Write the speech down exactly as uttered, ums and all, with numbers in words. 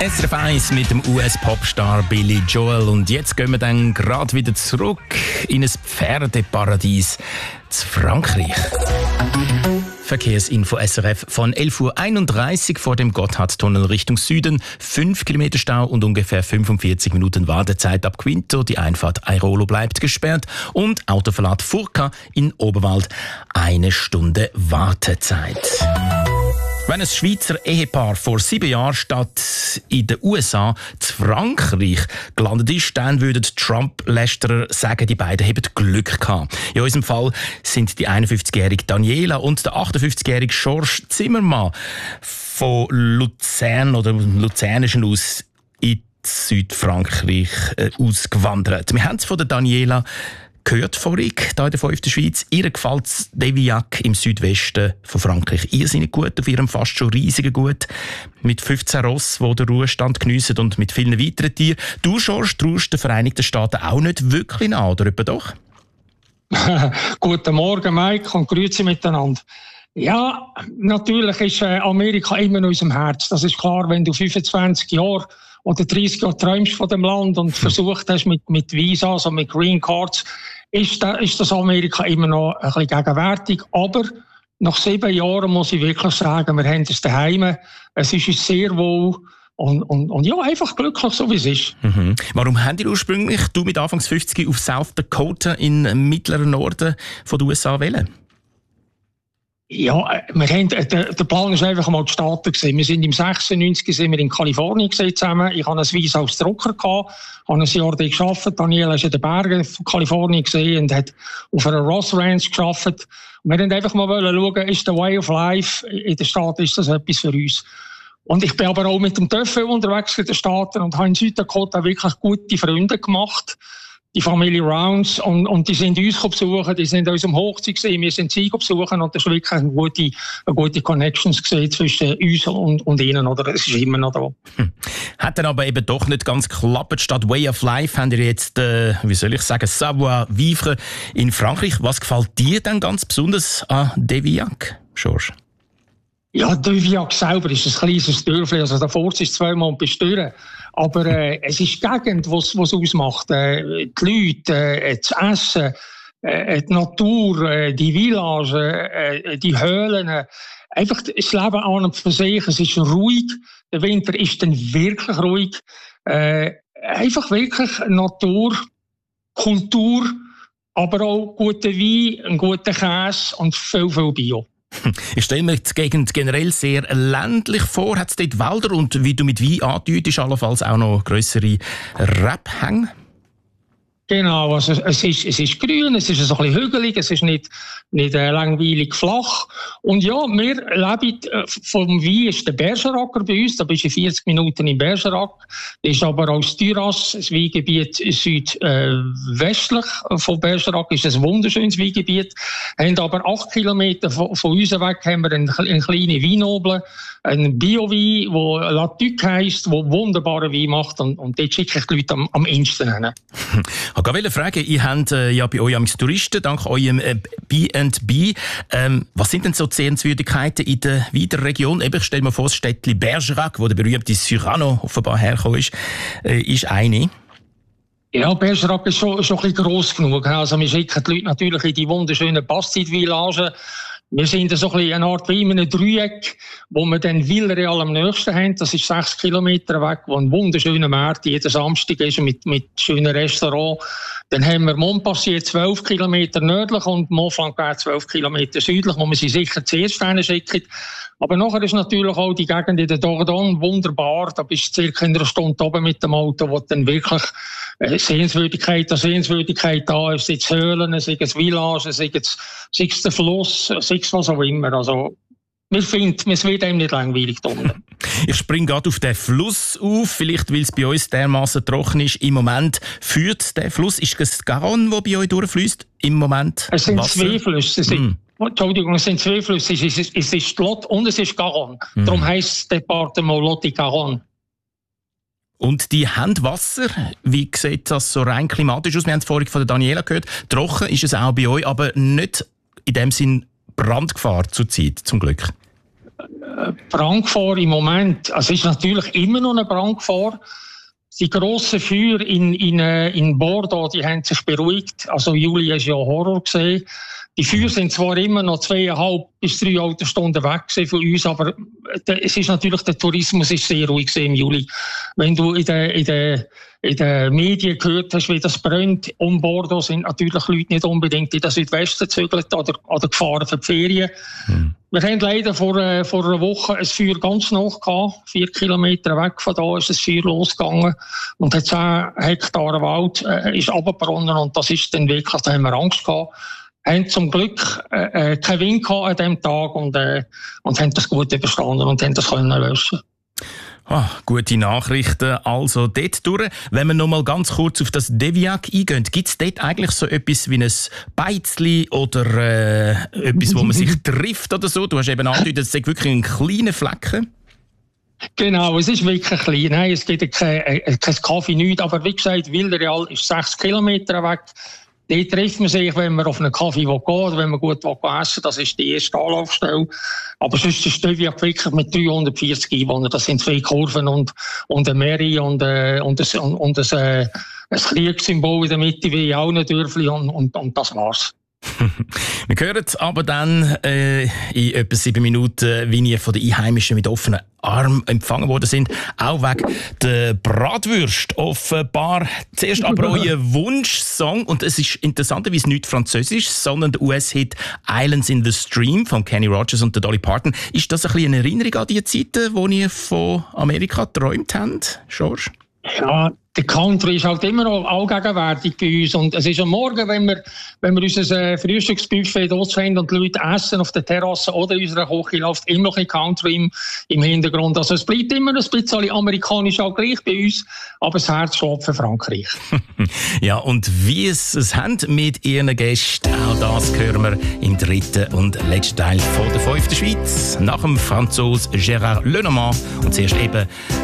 S R F eins mit dem U S-Popstar Billy Joel. Und jetzt gehen wir dann gerade wieder zurück in ein Pferdeparadies zu Frankreich. Verkehrsinfo S R F von elf Uhr einunddreißig vor dem Gotthardtunnel Richtung Süden. fünf Kilometer Stau und ungefähr fünfundvierzig Minuten Wartezeit ab Quinto. Die Einfahrt Airolo bleibt gesperrt. Und Autoverlad Furka in Oberwald. Eine Stunde Wartezeit. Wenn ein Schweizer Ehepaar vor sieben Jahren statt in den U S A zu Frankreich gelandet ist, dann würden Trump-Lästerer sagen, die beiden haben Glück gehabt. In unserem Fall sind die einundfünfzigjährige Daniela und der achtundfünfzigjährige George Zimmermann von Luzern oder Luzernischen aus in Südfrankreich äh, ausgewandert. Wir haben es von der Daniela gehört vorhin, hier in der fünften Schweiz. Ihr gefällt Deviac im Südwesten von Frankreich irrsinnig gut, auf ihrem fast schon riesigen Gut, mit fünfzehn Ross, die den Ruhestand geniessen und mit vielen weiteren Tieren. Du, George, traust den Vereinigten Staaten auch nicht wirklich nach, oder etwa doch? Guten Morgen, Mike, und grüezi miteinander. Ja, natürlich ist Amerika immer in unserem Herz. Das ist klar, wenn du fünfundzwanzig Jahre oder dreißig Jahre träumst von dem Land und versucht hast mit, mit Visas und mit Green Cards, ist, da, ist das Amerika immer noch ein bisschen gegenwärtig. Aber nach sieben Jahren muss ich wirklich sagen, wir haben es daheim. Es ist uns sehr wohl und, und, und ja, einfach glücklich, so wie es ist. Mhm. Warum habt ihr ursprünglich, du mit Anfangs fünfzig, auf South Dakota im mittleren Norden von den U S A wählen? Ja, wir haben, der, der Plan war einfach mal die Staaten gewesen. Wir sind im sechsundneunzig sind wir in Kalifornien zusammen. Ich hatte ein Visa als Drucker gehabt, habe ein Jahr dort gearbeitet. Daniela ist in den Bergen von Kalifornien gesehen und hat auf einer Ross Ranch gearbeitet. Und wir wollten einfach mal schauen, ist der Way of Life in den Staaten, ist das etwas für uns? Und ich bin aber auch mit dem Töffel unterwegs in den Staaten und habe in Süddakota wirklich gute Freunde gemacht. Die Familie Rounds, und, und die sind uns besuchen, die sind uns am Hochzeit gesehen, wir sind sie besuchen, und das war wirklich eine gute, eine gute Connections gesehen zwischen uns und, und ihnen, oder? Es ist immer noch da. Hm. Hat dann aber eben doch nicht ganz geklappt. Statt Way of Life haben wir jetzt, äh, wie soll ich sagen, Savoir Vivre in Frankreich. Was gefällt dir denn ganz besonders an Deviac, George? Ja, Deviac selber ist ein kleines Dörfli, also da vorne ist zweimal besteuern. Aber äh, es ist die Gegend, was es ausmacht. Äh, die Leute, äh, das Essen, äh, die Natur, äh, die Villagen, äh, die Höhlen. Äh, einfach das Leben an und für sich. Es ist ruhig. Der Winter ist dann wirklich ruhig. Äh, einfach wirklich Natur, Kultur, aber auch guter Wein, ein guter Käse und viel, viel Bio. Ich stelle mir die Gegend generell sehr ländlich vor. Hat es dort Wälder und, wie du mit Wein andeutest, allenfalls auch noch grössere Rebhänge? Genau, also es ist, es ist grün, es ist ein bisschen hügelig, es ist nicht, nicht äh, langweilig flach. Und ja, wir leben äh, vom Wein ist der Bergerac bei uns, da bist du vierzig Minuten im Bergerac. Das ist aber aus Tyras, das Weingebiet südwestlich äh, von Bergerac, ist ein wunderschönes Weingebiet. Wir haben aber acht Kilometer von, von uns weg haben wir einen, einen kleinen Weinobel, einen Bio-Wein, der Latuc heisst, der wunderbaren Wein macht, und, und dort schicke ich die Leute am, am ehesten hin. Ich wollte fragen, ihr habt äh, ja bei euch als Touristen, dank eurem äh, B and B, ähm, was sind denn so die Sehenswürdigkeiten in der weiteren Region? Eben, ich stelle mir vor, das Städtchen Bergerac, wo der berühmte Cyrano offenbar hergekommen ist, äh, ist eine. Ja, Bergerac ist schon, schon ein bisschen gross genug. Also wir schicken die Leute natürlich in die wunderschönen Bastide-Villagen. Wir sind so ein bisschen eine Art wie in einem Dreieck, wo wir dann Villarreal am nächsten haben. Das ist sechs Kilometer weg, wo ein wunderschöner Markt jeden Samstag ist mit, mit schönen Restaurants. Dann haben wir Montpassier zwölf Kilometer nördlich und Montflanquin zwölf Kilometer südlich, wo man sie sicher zuerst schicken. Aber nachher ist natürlich auch die Gegend in der Dordogne wunderbar. Da bist du circa in einer Stunde oben mit dem Auto, wo dann wirklich äh, Sehenswürdigkeit an Sehenswürdigkeit da ist. Sei es Höhlen, sei es Villagen, sei es, sei es der Fluss, sei es was auch immer. Also, wir finden, es wird einem nicht langweilig da unten. Ich springe gerade auf den Fluss auf, vielleicht weil es bei uns dermaßen trocken ist. Im Moment führt der Fluss, ist es Garonne, der bei euch durchfließt? Im Moment Es sind Wasser? zwei Flüsse. Es sind, mm. Entschuldigung, es sind zwei Flüsse. Es ist, es ist Lot und es ist Garonne. Mm. Darum heisst das Departement Lot-et-Garonne. Und die haben Wasser. Wie sieht das so rein klimatisch aus? Wir haben es vorhin von der Daniela gehört. Trocken ist es auch bei euch, aber nicht in dem Sinn Brandgefahr zurzeit, zum Glück. Brandgefahr im Moment, also es ist natürlich immer noch eine Brandgefahr. Die grossen Feuer in, in, in Bordeaux, die haben sich beruhigt. Also Juli ist ja Horror gesehen. Die Feuer sind zwar immer noch zweieinhalb bis drei Autostunden weg von uns, aber es ist natürlich, der Tourismus ist sehr ruhig im Juli. Wenn du in den, in den, in den Medien gehört hast, wie das brennt, um Bordeaux sind natürlich Leute nicht unbedingt in den Südwesten gezögert oder, oder gefahren für die Ferien. Hm. Wir haben leider vor, äh, vor einer Woche ein Feuer ganz nah gehabt. Vier Kilometer weg von da ist das Feuer losgegangen. Und hat zehn Hektar Wald äh, ist runtergebrannt und das ist dann wirklich, da haben wir Angst gehabt. Haben zum Glück äh, keinen Wind gehabt an diesem Tag und, äh, und haben das gut überstanden und haben das können löschen. Ah, gute Nachrichten. Also dort durch. Wenn wir noch mal ganz kurz auf das Deviac eingehen, gibt es dort eigentlich so etwas wie ein Beizli oder äh, etwas, wo man sich trifft oder so? Du hast eben angedeutet, es ist wirklich ein kleiner Flecken. Genau, es ist wirklich klein. Nein, es gibt kein, kein Kaffee, nichts. Aber wie gesagt, Villarreal ist sechs Kilometer weg. Dort trifft man sich, wenn man auf einen Kaffee geht oder wenn man gut essen will. Das ist die erste Anlaufstelle. Aber sonst ist Deviac wirklich mit dreihundertvierzig Einwohnern. Das sind zwei Kurven und, und eine Mairie und, äh, und, ein, und, und ein, äh, ein Kriegssymbol in der Mitte wie auch ein Dörfli und, und, und das war's. Wir hören aber dann äh, in etwa sieben Minuten, wie ihr von den Einheimischen mit offenen Armen empfangen worden sind. Auch wegen der Bratwürste offenbar. Zuerst aber euer Wunschsong. Und es ist interessanterweise nicht französisch, sondern der U S-Hit «Islands in the Stream» von Kenny Rogers und der Dolly Parton. Ist das ein bisschen eine Erinnerung an die Zeiten, wo ihr von Amerika geträumt habt, George? Ja, der Country ist halt immer noch allgegenwärtig bei uns. Und es ist am Morgen, wenn wir, wenn wir unser äh, Frühstücksbuffet dort haben und die Leute essen auf der Terrasse oder in unserer Küche, läuft immer noch ein Country im, im Hintergrund. Also es bleibt immer ein bisschen amerikanisch auch gleich bei uns, aber das Herz schlägt für Frankreich. Ja, und wie es es haben mit ihren Gästen, auch das hören wir im dritten und letzten Teil von der fünften Schweiz. Nach dem Franzos Gérard Lenormand und zuerst eben